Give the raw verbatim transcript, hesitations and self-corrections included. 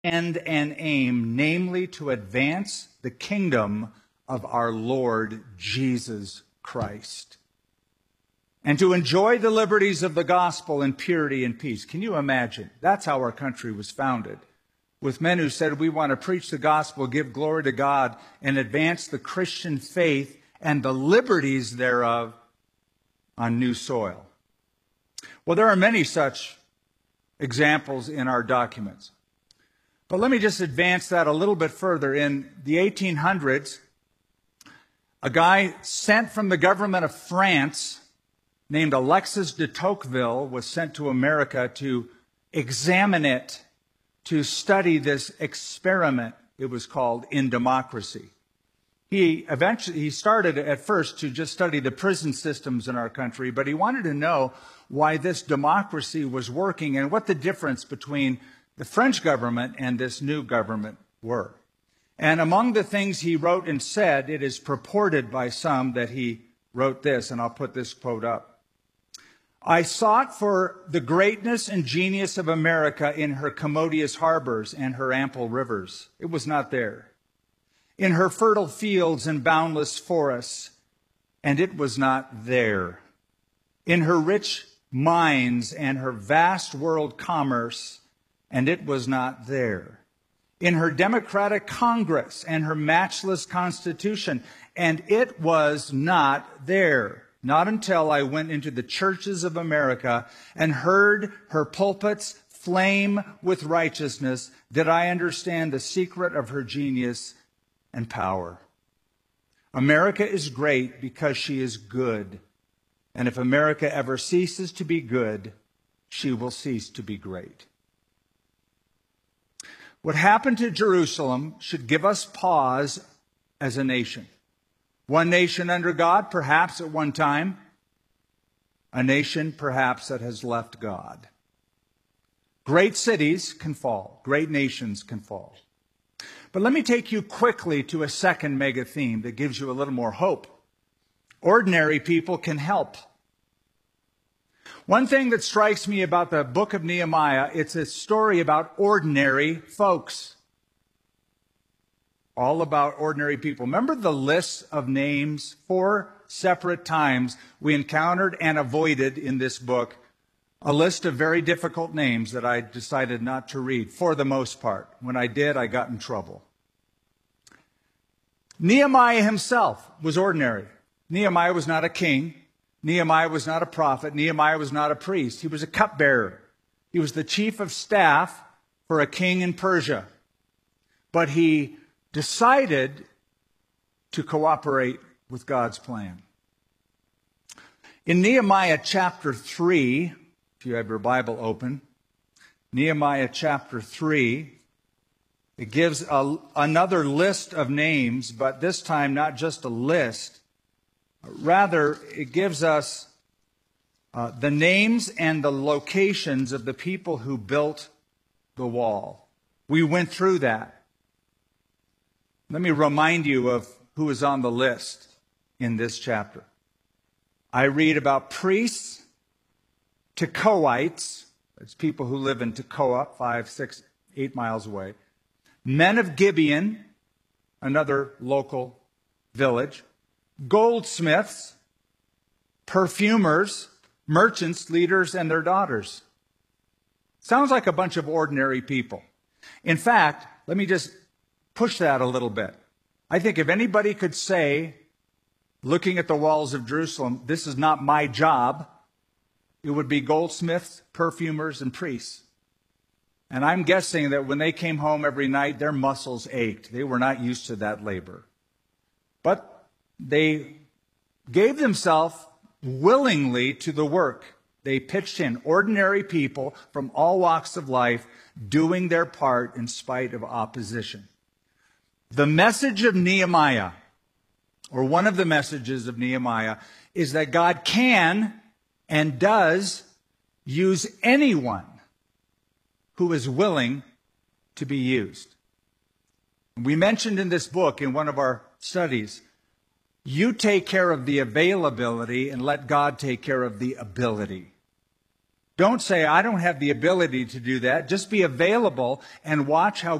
end and aim, namely to advance the kingdom of our Lord Jesus Christ, and to enjoy the liberties of the gospel in purity and peace. Can you imagine? That's how our country was founded, with men who said, we want to preach the gospel, give glory to God, and advance the Christian faith and the liberties thereof on new soil. Well, there are many such examples in our documents. But let me just advance that a little bit further. In the eighteen hundreds, a guy sent from the government of France named Alexis de Tocqueville was sent to America to examine it, to study this experiment, it was called, in democracy. He eventually, he started at first to just study the prison systems in our country, but he wanted to know why this democracy was working and what the difference between the French government and this new government were. And among the things he wrote and said, it is purported by some that he wrote this, and I'll put this quote up. I sought for the greatness and genius of America in her commodious harbors and her ample rivers. It was not there. In her fertile fields and boundless forests, and it was not there. In her rich mines and her vast world commerce, and it was not there. In her democratic Congress and her matchless Constitution, and it was not there. Not until I went into the churches of America and heard her pulpits flame with righteousness did I understand the secret of her genius and power. America is great because she is good. And if America ever ceases to be good, she will cease to be great. What happened to Jerusalem should give us pause as a nation. One nation under God, perhaps at one time. A nation, perhaps, that has left God. Great cities can fall. Great nations can fall. But let me take you quickly to a second mega theme that gives you a little more hope. Ordinary people can help. One thing that strikes me about the book of Nehemiah, it's a story about ordinary folks. All about ordinary people. Remember the list of names? Four separate times we encountered and avoided in this book a list of very difficult names that I decided not to read for the most part. When I did, I got in trouble. Nehemiah himself was ordinary. Nehemiah was not a king. Nehemiah was not a prophet. Nehemiah was not a priest. He was a cupbearer. He was the chief of staff for a king in Persia. But he decided to cooperate with God's plan. In Nehemiah chapter three, if you have your Bible open, Nehemiah chapter three, it gives a, another list of names, but this time not just a list. Rather, it gives us uh, the names and the locations of the people who built the wall. We went through that. Let me remind you of who is on the list in this chapter. I read about priests, Tekoites, that's people who live in Tekoa, five, six, eight miles away. Men of Gibeon, another local village. Goldsmiths, perfumers, merchants, leaders, and their daughters. Sounds like a bunch of ordinary people. In fact, let me just push that a little bit. I think if anybody could say, looking at the walls of Jerusalem, this is not my job, it would be goldsmiths, perfumers, and priests. And I'm guessing that when they came home every night, their muscles ached. They were not used to that labor. But they gave themselves willingly to the work. They pitched in, ordinary people from all walks of life doing their part in spite of opposition. The message of Nehemiah, or one of the messages of Nehemiah, is that God can and does use anyone who is willing to be used. We mentioned in this book, in one of our studies, you take care of the availability and let God take care of the ability. Don't say, I don't have the ability to do that. Just be available and watch how